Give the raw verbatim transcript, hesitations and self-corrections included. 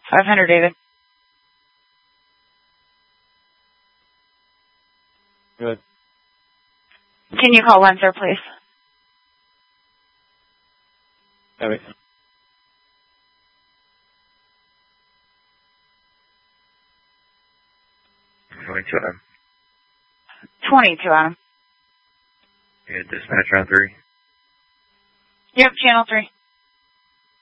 five hundred, David. Good. Can you call Windsor, please? Copy. twenty-two Adam. twenty-two, Adam. Yeah, dispatch round three. Yep, channel three.